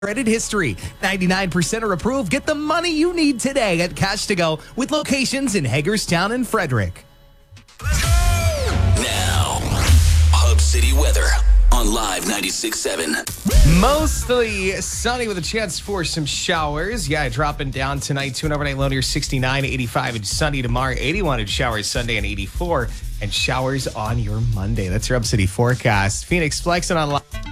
credit history. 99% are approved. Get the money you need today at Cash to Go with locations in Hagerstown and Frederick. Now, Hub City weather on Live 96.7. Mostly sunny with a chance for some showers. Yeah, dropping down tonight to an overnight low near 69, 85, and sunny tomorrow. 81 and showers Sunday and 84, and showers on your Monday. That's your Hub City forecast. Phoenix flexing on live.